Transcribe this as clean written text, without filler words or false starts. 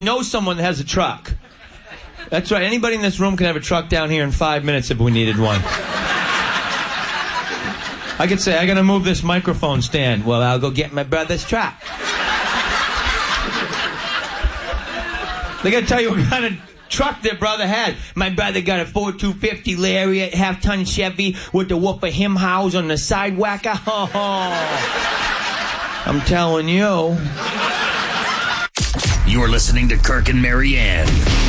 know someone that has a truck. That's right. Anybody in this room can have a truck down here in 5 minutes if we needed one. I could say, I gotta move this microphone stand. Well, I'll go get my brother's truck. They gotta tell you what kind of truck their brother had. My brother got a Ford 250 Lariat, half-ton Chevy with the whoop of him house on the sidewalk. I'm telling you. You're listening to Kirk and Marianne.